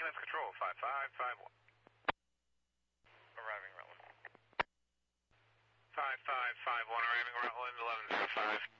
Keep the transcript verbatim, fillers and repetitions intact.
Lance Control, five five five one. Arriving Rutland. five five five one, arriving Rutland, eleven zero five.